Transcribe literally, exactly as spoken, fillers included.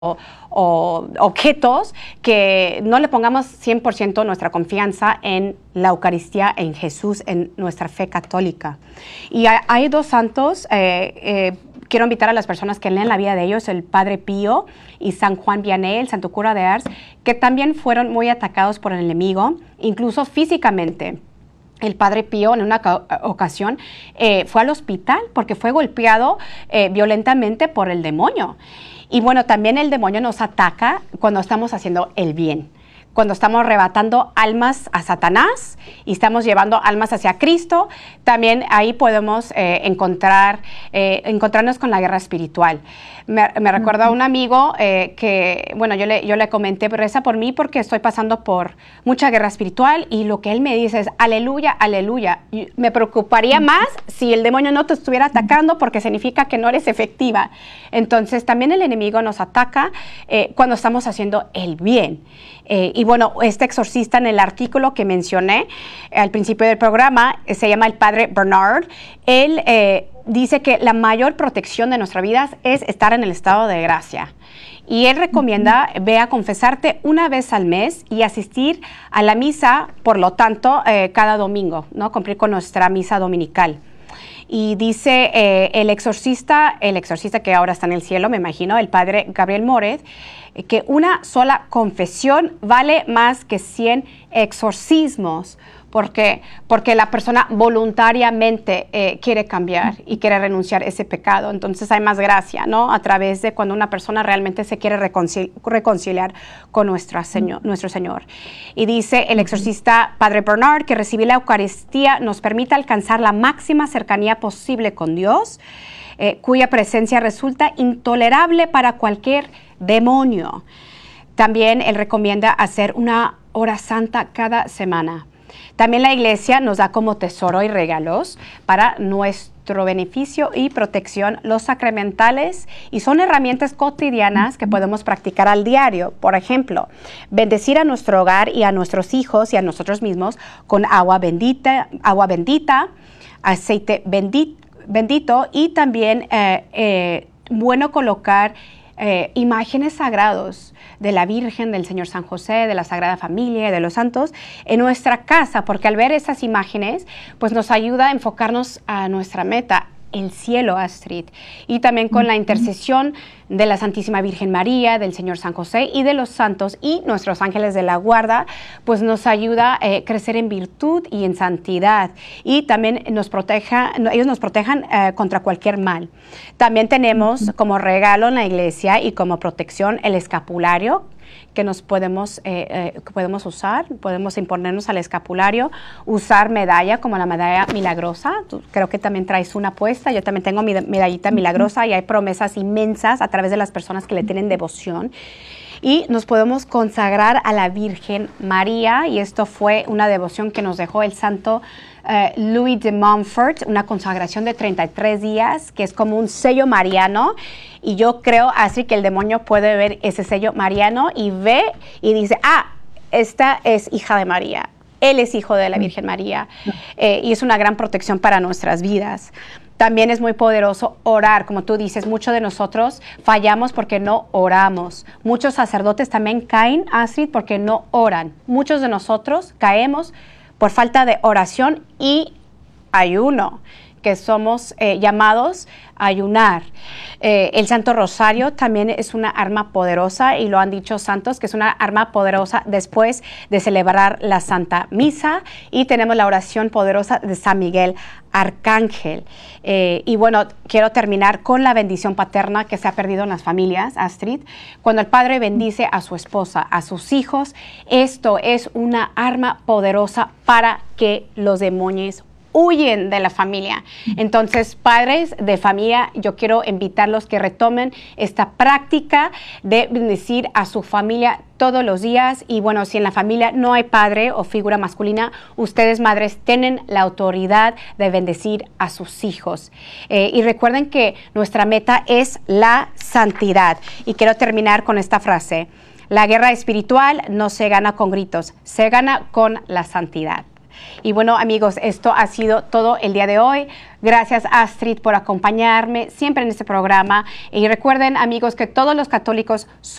O, o objetos, que no le pongamos cien por ciento nuestra confianza en la Eucaristía, en Jesús, en nuestra fe católica. Y hay, hay dos santos, eh, eh, quiero invitar a las personas que leen la vida de ellos, el Padre Pío y San Juan Vianney, el santo cura de Ars, que también fueron muy atacados por el enemigo, incluso físicamente. El Padre Pío en una ocasión eh, fue al hospital porque fue golpeado eh, violentamente por el demonio. Y bueno, también el demonio nos ataca cuando estamos haciendo el bien, cuando estamos arrebatando almas a Satanás y estamos llevando almas hacia Cristo. También ahí podemos eh, encontrar, eh, encontrarnos con la guerra espiritual. Me, me recuerdo a un amigo eh, que, bueno, yo le, yo le comenté, reza por mí porque estoy pasando por mucha guerra espiritual, y lo que él me dice es, aleluya, aleluya. Y me preocuparía más si el demonio no te estuviera atacando, porque significa que no eres efectiva. Entonces, también el enemigo nos ataca eh, cuando estamos haciendo el bien. Eh, y bueno, este exorcista, en el artículo que mencioné eh, al principio del programa, eh, se llama el Padre Bernard. Él eh, dice que la mayor protección de nuestra vida es estar en el estado de gracia. Y él recomienda, ve a confesarte una vez al mes y asistir a la misa, por lo tanto, eh, cada domingo, ¿no? Cumplir con nuestra misa dominical. Y dice eh, el exorcista, el exorcista que ahora está en el cielo, me imagino, el padre Gabriel Moret, eh, que una sola confesión vale más que cien exorcismos. ¿Por qué? Porque la persona voluntariamente eh, quiere cambiar y quiere renunciar a ese pecado. Entonces hay más gracia, ¿no? A través de cuando una persona realmente se quiere reconcil- reconciliar con nuestra señor, nuestro Señor. Y dice el exorcista Padre Bernard que recibir la Eucaristía nos permite alcanzar la máxima cercanía posible con Dios, eh, cuya presencia resulta intolerable para cualquier demonio. También él recomienda hacer una hora santa cada semana. También la Iglesia nos da como tesoro y regalos para nuestro beneficio y protección los sacramentales, y son herramientas cotidianas que podemos practicar al diario. Por ejemplo, bendecir a nuestro hogar y a nuestros hijos y a nosotros mismos con agua bendita, agua bendita, aceite bendito, bendito y también eh, eh, bueno colocar Eh, imágenes sagrados de la Virgen, del Señor San José, de la Sagrada Familia, de los santos, en nuestra casa, porque al ver esas imágenes, pues nos ayuda a enfocarnos a nuestra meta, el cielo, Astrid. Y también con la intercesión de la Santísima Virgen María, del Señor San José y de los santos y nuestros ángeles de la guarda, pues nos ayuda a eh, crecer en virtud y en santidad, y también nos proteja, ellos nos protejan eh, contra cualquier mal. También tenemos como regalo en la iglesia y como protección el escapulario, que nos podemos, eh, eh, que podemos usar, podemos imponernos al escapulario, usar medalla como la medalla milagrosa. Tú, creo que también traes una puesta, yo también tengo mi medallita milagrosa, y hay promesas inmensas a través de las personas que le tienen devoción. Y nos podemos consagrar a la Virgen María, y esto fue una devoción que nos dejó el santo uh, Louis de Montfort, una consagración de treinta y tres días, que es como un sello mariano. Y yo creo así que el demonio puede ver ese sello mariano y ve y dice, ah, esta es hija de María, él es hijo de la Virgen María, eh, y es una gran protección para nuestras vidas. También es muy poderoso orar, como tú dices, muchos de nosotros fallamos porque no oramos. Muchos sacerdotes también caen, Astrid, porque no oran. Muchos de nosotros caemos por falta de oración y ayuno, que somos eh, llamados a ayunar. Eh, el Santo Rosario también es una arma poderosa, y lo han dicho santos, que es una arma poderosa después de celebrar la Santa Misa. Y tenemos la oración poderosa de San Miguel Arcángel. Eh, y bueno, quiero terminar con la bendición paterna que se ha perdido en las familias, Astrid. Cuando el padre bendice a su esposa, a sus hijos, esto es una arma poderosa para que los demonios huyen de la familia. Entonces, padres de familia, yo quiero invitarlos que retomen esta práctica de bendecir a su familia todos los días. Y bueno, si en la familia no hay padre o figura masculina, ustedes, madres, tienen la autoridad de bendecir a sus hijos. Eh, y recuerden que nuestra meta es la santidad. Y quiero terminar con esta frase: la guerra espiritual no se gana con gritos, se gana con la santidad. Y bueno, amigos, esto ha sido todo el día de hoy. Gracias, Astrid, por acompañarme siempre en este programa. Y recuerden, amigos, que todos los católicos son